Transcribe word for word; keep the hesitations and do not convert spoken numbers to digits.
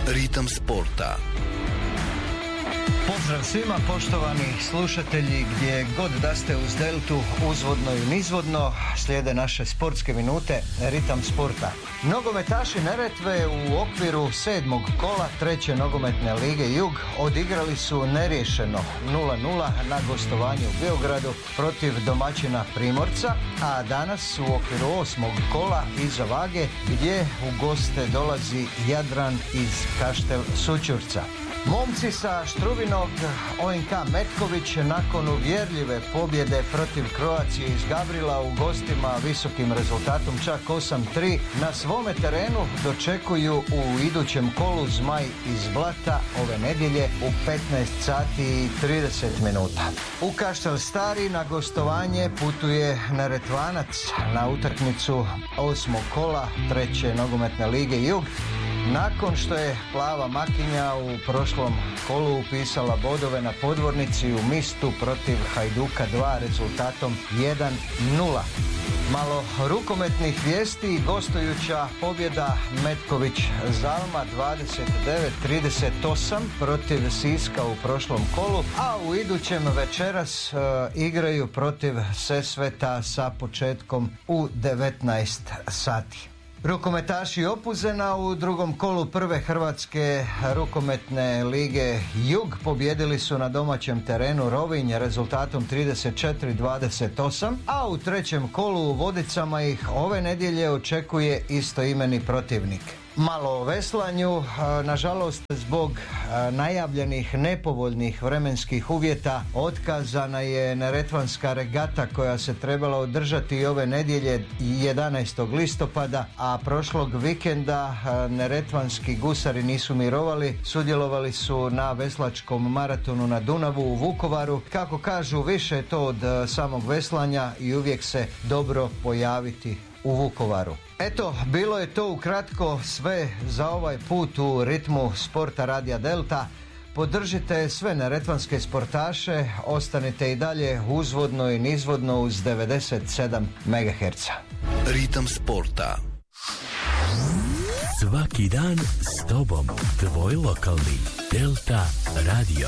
Ritam sporta. Pozdrav svima poštovani slušatelji, gdje god da ste uz deltu, uzvodno i nizvodno, slijede naše sportske minute Ritam sporta. Nogometaši Neretve u okviru sedmog kola treće nogometne lige Jug odigrali su neriješeno nula nula na gostovanju u Beogradu protiv domaćina Primorca, a danas u okviru osmog kola iza vage gdje u goste dolazi Jadran iz Kaštel Sućurca. Momci sa Štruvinog O N K Metković nakon uvjerljive pobjede protiv Croacije iz Gabrila u gostima visokim rezultatom čak osam tri na svome terenu dočekuju u idućem kolu Zmaj iz Blata ove nedjelje u petnaest sati i trideset minuta. U Kaštel Stari na gostovanje putuje Neretvanac na utakmicu osmog kola treće nogometne lige Jug, nakon što je Plava Makinja u prošlom kolu upisala bodove na podvornici u Mistu protiv Hajduka dva rezultatom jedan nula. Malo rukometnih vijesti i gostujuća pobjeda Metković Zalma dvadeset devet trideset osam protiv Siska u prošlom kolu, a u idućem večeras e, igraju protiv Sesveta sa početkom u devetnaest sati. Rukometaši Opuzena u drugom kolu prve Hrvatske rukometne lige Jug pobjedili su na domaćem terenu Rovinj rezultatom trideset četiri dvadeset osam, a u trećem kolu u Vodicama ih ove nedjelje očekuje istoimeni protivnik. Malo o veslanju, nažalost zbog najavljenih nepovoljnih vremenskih uvjeta otkazana je neretvanska regata koja se trebala održati ove nedjelje jedanaestog listopada, a prošlog vikenda neretvanski gusari nisu mirovali, sudjelovali su na veslačkom maratonu na Dunavu u Vukovaru. Kako kažu, više je to od samog veslanja i uvijek se dobro pojaviti u Vukovaru. Eto, bilo je to ukratko sve za ovaj put u ritmu sporta Radija Delta. Podržite sve neretvanske sportaše, ostanite i dalje uzvodno i nizvodno uz devedeset sedam megaherca. Ritam sporta. Svaki dan s tobom, tvoj lokalni Delta Radio.